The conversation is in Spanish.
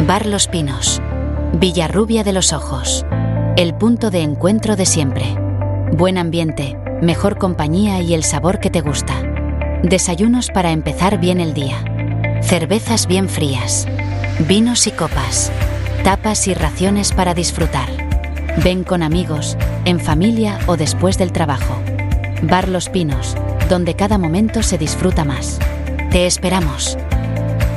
Bar Los Pinos. Villarrubia de los Ojos. El punto de encuentro de siempre. Buen ambiente, mejor compañía y el sabor que te gusta. Desayunos para empezar bien el día. Cervezas bien frías. Vinos y copas. Tapas y raciones para disfrutar. Ven con amigos, en familia o después del trabajo. Bar Los Pinos, donde cada momento se disfruta más. Te esperamos.